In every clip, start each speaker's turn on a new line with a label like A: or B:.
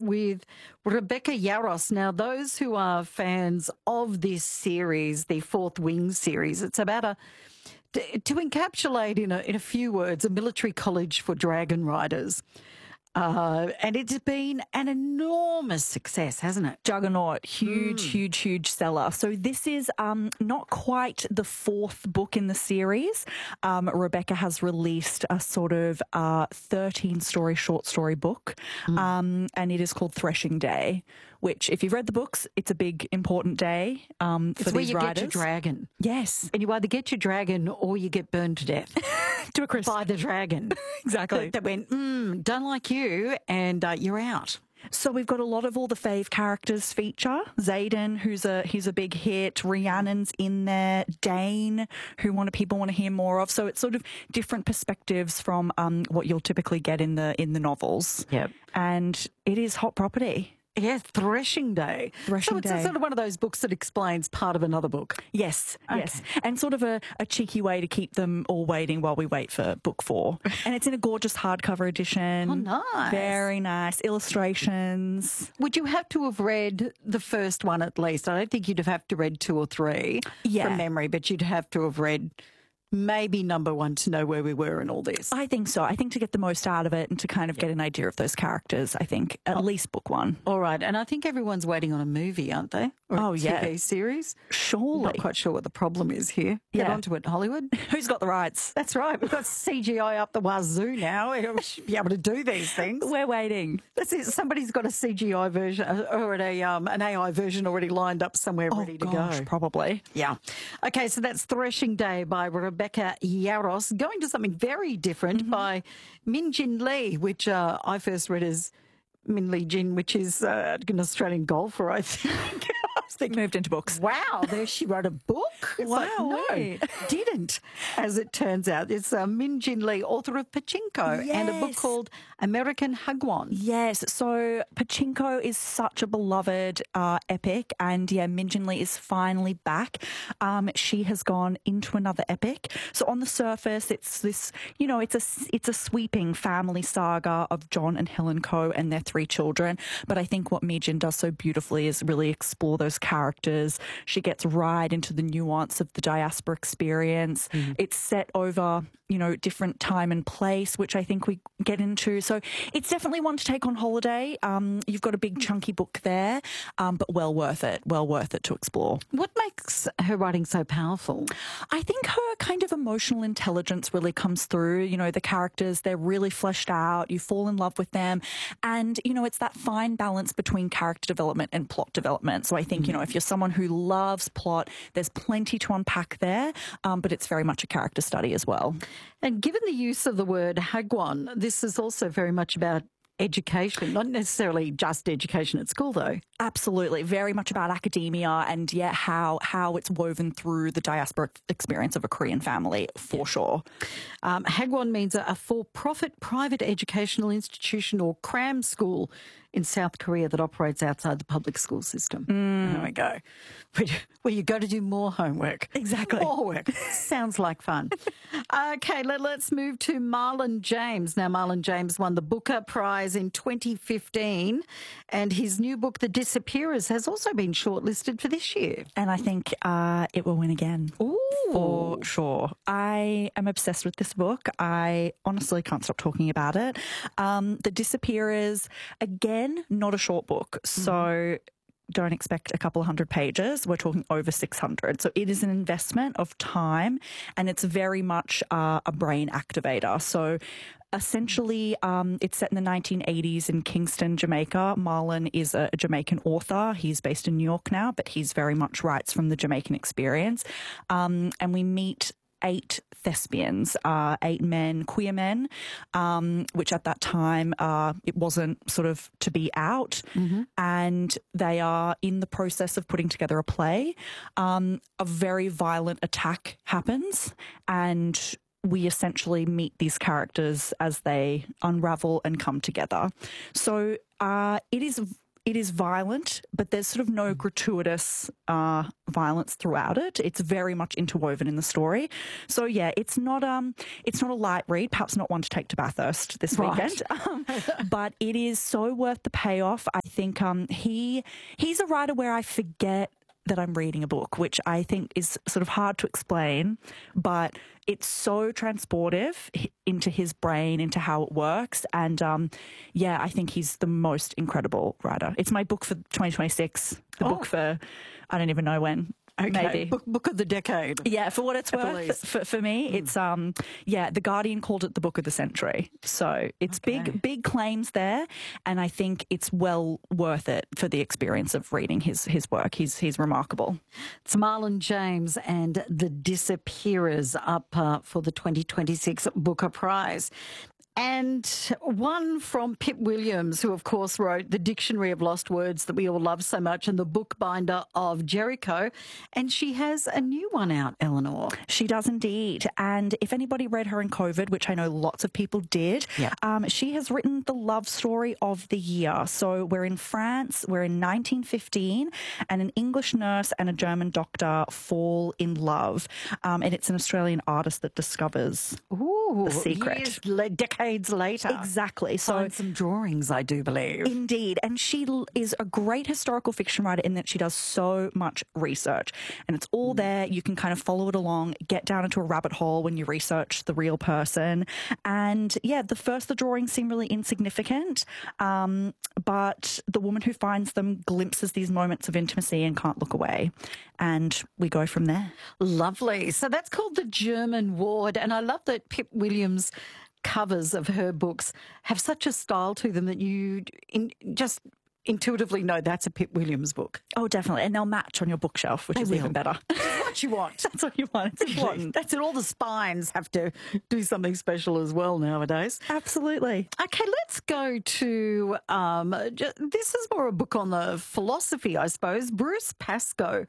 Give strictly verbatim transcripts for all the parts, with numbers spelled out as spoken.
A: with Rebecca Yarros. Now, those who are fans of this series, the Fourth Wing series, it's about a to, to encapsulate in a in a few words a military college for dragon riders. Uh, and it's been an enormous success, hasn't it?
B: Juggernaut, huge, mm. huge, huge seller. So this is um, not quite the fourth book in the series. Um, Rebecca has released a sort of uh, thirteen-story short story book, mm. um, and it is called Threshing Day, which, if you've read the books, it's a big, important day um, for
A: it's
B: these
A: where you
B: riders.
A: Get your dragon.
B: Yes.
A: And you either get your dragon or you get burned to death.
B: To a crisp.
A: By the dragon.
B: Exactly.
A: That went, mm, don't like you, and uh, you're out.
B: So we've got a lot of all the fave characters feature. Xaden, who's a he's a big hit. Rhiannon's in there. Dane, who want people want to hear more of. So it's sort of different perspectives from um, what you'll typically get in the in the novels.
A: Yep.
B: And it is hot property.
A: Yes, Threshing Day.
B: Threshing
A: so it's
B: Day.
A: sort of one of those books that explains part of another book.
B: Yes,
A: okay.
B: yes. And sort of a, a cheeky way to keep them all waiting while we wait for book four. And it's in a gorgeous hardcover edition.
A: Oh, nice.
B: Very nice. Illustrations.
A: Would you have to have read the first one at least? I don't think you'd have had to read two or three
B: yeah.
A: from memory, but you'd have to have read maybe number one to know where we were in all this.
B: I think so. I think to get the most out of it and to kind of yeah. get an idea of those characters, I think at oh. least book one.
A: All right. And I think everyone's waiting on a movie, aren't they? Or
B: oh,
A: a
B: yeah.
A: T V series.
B: Surely.
A: Not quite sure what the problem is here. Get
B: yeah.
A: onto it, Hollywood.
B: Who's got the rights?
A: That's right. We've got C G I up the wazoo now. We should be able to do these things.
B: We're waiting.
A: That's it. Somebody's got a C G I version or a, um, an A I version already lined up somewhere
B: oh,
A: ready to
B: gosh,
A: go.
B: Probably.
A: Yeah. Okay, so that's Threshing Day by Rebecca Yarros. Going to something very different mm-hmm. by Min Jin Lee, which uh, I first read as Min Lee Jin, which is uh, an Australian golfer, I think.
B: They moved into books.
A: Wow, there she wrote a book. It's
B: wow,
A: like, no, didn't, as it turns out. It's uh, Min Jin Lee, author of Pachinko,
B: yes.
A: and a book called American Hagwon.
B: Yes, so Pachinko is such a beloved uh, epic, and yeah, Min Jin Lee is finally back. Um, she has gone into another epic. So on the surface, it's this, you know, it's a it's a sweeping family saga of John and Helen Koh and their three children. But I think what Mi Jin does so beautifully is really explore those characters. She gets right into the nuance of the diaspora experience. Mm-hmm. It's set over, you know, different time and place, which I think we get into. So it's definitely one to take on holiday. Um, you've got a big chunky book there, um, but well worth it. Well worth it to explore.
A: What makes her writing so powerful?
B: I think her kind of emotional intelligence really comes through. You know, the characters, they're really fleshed out. You fall in love with them. And, you know, it's that fine balance between character development and plot development. So I think, mm-hmm. you know, if you're someone who loves plot, there's plenty to unpack there, um, but it's very much a character study as well.
A: And given the use of the word Hagwon, this is also very much about education, not necessarily just education at school, though.
B: Absolutely. Very much about academia and, yeah, how how it's woven through the diaspora experience of a Korean family, for sure.
A: Um, Hagwon means a, a for-profit private educational institution or cram school in South Korea that operates outside the public school system.
B: Mm.
A: There we go. Where you go to do more homework.
B: Exactly.
A: More work. Sounds like fun. Okay, let, let's move to Marlon James. Now, Marlon James won the Booker Prize in twenty fifteen, and his new book, The Disappearers, has also been shortlisted for this year.
B: And I think uh, it will win again.
A: Ooh.
B: For sure. I am obsessed with this book. I honestly can't stop talking about it. Um, the Disappearers, again, not a short book. So mm-hmm. don't expect a couple of hundred pages. We're talking over six hundred. So it is an investment of time, and it's very much uh, a brain activator. So essentially, um, it's set in the nineteen eighties in Kingston, Jamaica. Marlon is a, a Jamaican author. He's based in New York now, but he's very much writes from the Jamaican experience. Um, and we meet eight thespians, uh, eight men, queer men, um, which at that time uh, it wasn't sort of to be out. Mm-hmm. And they are in the process of putting together a play. Um, a very violent attack happens, and we essentially meet these characters as they unravel and come together. So uh, it is it is violent, but there's sort of no gratuitous uh, violence throughout it. It's very much interwoven in the story. So yeah, it's not um, it's not a light read. Perhaps not one to take to Bathurst this
A: Right.
B: weekend, um, but it is so worth the payoff. I think um, he he's a writer where I forget that I'm reading a book, which I think is sort of hard to explain, but it's so transportive into his brain, into how it works. And um, yeah, I think he's the most incredible writer. It's my book for twenty twenty-six, the
A: Oh.
B: book for, I don't even know when.
A: Okay.
B: Maybe.
A: Book, book of the decade.
B: Yeah, for what it's
A: At
B: worth,
A: least.
B: for, for me, it's um, yeah. The Guardian called it the book of the century, so it's
A: Okay.
B: big, big claims there, and I think it's well worth it for the experience of reading his his work. He's he's remarkable.
A: It's Marlon James and The Disappearers up uh, for the twenty twenty-six Booker Prize. And one from Pip Williams, who, of course, wrote the Dictionary of Lost Words that we all love so much and the Bookbinder of Jericho. And she has a new one out, Eleanor.
B: She does indeed. And if anybody read her in COVID, which I know lots of people did,
A: Yeah.
B: um, she has written the love story of the year. So we're in France, we're in nineteen fifteen, and an English nurse and a German doctor fall in love. Um, and it's an Australian artist that discovers
A: Ooh,
B: The Secret.
A: years, la- decades later.
B: exactly. So
A: Find some drawings, I do believe.
B: Indeed. And she l- is a great historical fiction writer in that she does so much research and it's all there. You can kind of follow it along, get down into a rabbit hole when you research the real person. And yeah, the first, the drawings seem really insignificant. Um, but the woman who finds them glimpses these moments of intimacy and can't look away. And we go from there.
A: Lovely. So that's called The German Ward. And I love that Pip Williams' covers of her books have such a style to them that you in, just intuitively know that's a Pip Williams book.
B: Oh, definitely. And they'll match on your bookshelf, which
A: They
B: is
A: will.
B: even better.
A: What you want.
B: That's what you want. It's important.
A: That's it. All the spines have to do something special as well nowadays.
B: Absolutely.
A: Okay, let's go to um, ju- this is more a book on the philosophy, I suppose. Bruce Pascoe,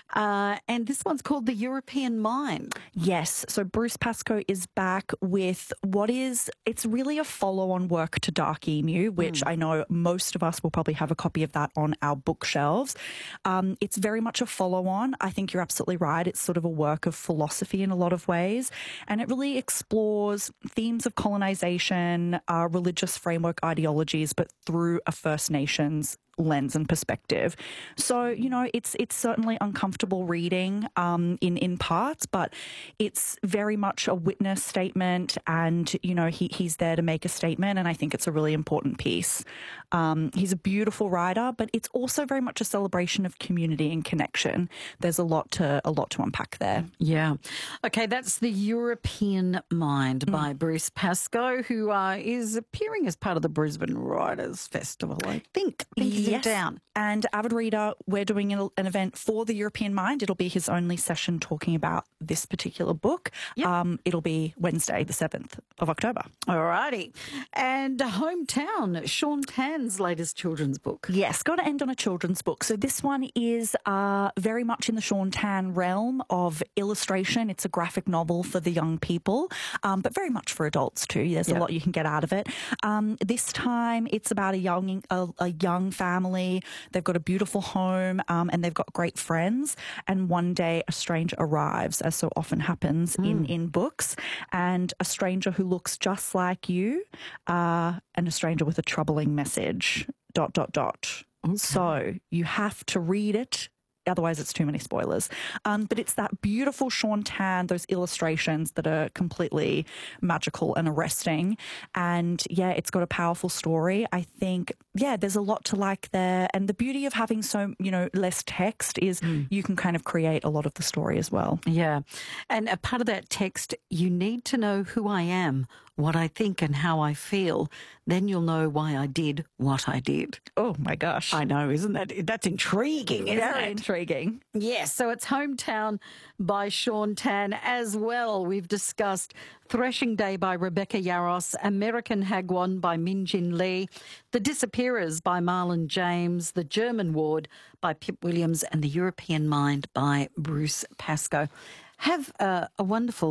A: uh, and this one's called The European Mind.
B: Yes. So Bruce Pascoe is back with what is, it's really a follow-on work to Dark Emu, which I know most of us will probably have a copy of that on our bookshelves. Um, it's very much a follow-on. I think you're absolutely right. It's sort of a work of philosophy in a lot of ways. And it really explores themes of colonization, uh, religious framework ideologies, but through a First Nations lens and perspective. So, you know, it's it's certainly uncomfortable reading um, in, in parts, but it's very much a witness statement and, you know, he, he's there to make a statement and I think it's a really important piece. Um, he's a beautiful writer, but it's also very much a celebration of community and connection. There's a lot to a lot to unpack there.
A: Yeah. Okay, that's The European Mind by Bruce Pascoe, who uh, is appearing as part of the Brisbane Writers Festival, I think. I think he's in town.
B: And Avid Reader, we're doing an, an event for The European Mind. It'll be his only session talking about this particular book.
A: Yep.
B: Um, it'll be Wednesday, the seventh of October.
A: All righty. And Hometown, Sean Tan's latest children's book.
B: Yes, got to end on a children's book. So this one is uh, very much in the Sean Tan realm of illustration. It's a graphic novel for the young people, um, but very much for adults too. There's
A: Yep.
B: a lot you can get out of it. Um, this time it's about a young a, a young family. They've got a beautiful home um, and they've got great friends. And one day a stranger arrives, as so often happens in, in books, and a stranger who looks just like you uh, and a stranger with a troubling message. Dot, dot, dot. So you have to read it. Otherwise, it's too many spoilers. Um, but it's that beautiful Sean Tan, those illustrations that are completely magical and arresting. And yeah, it's got a powerful story. I think, yeah, there's a lot to like there. And the beauty of having so, you know, less text is you can kind of create a lot of the story as well.
A: Yeah. And a part of that text, you need to know who I am, what I think and how I feel. Then you'll know why I did what I did.
B: Oh my gosh.
A: I know, isn't that? That's intriguing, isn't
B: Very
A: it?
B: intriguing.
A: Yes, so it's Hometown by Sean Tan as well. We've discussed Threshing Day by Rebecca Yarros, American Hagwon by Min-Jin Lee, The Disappearers by Marlon James, The German Ward by Pip Williams, and The European Mind by Bruce Pascoe. Have uh, a wonderful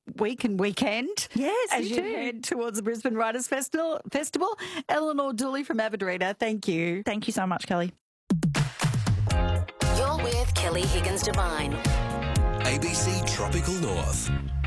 A: week and weekend.
B: Yes,
A: as
B: you
A: you
B: too.
A: head towards the Brisbane Writers Festival. Festival. Eleanor Dooley from Avid Reader, thank you.
B: Thank you so much, Kelly.
C: You're with Kelly Higgins Devine.
D: A B C Tropical North.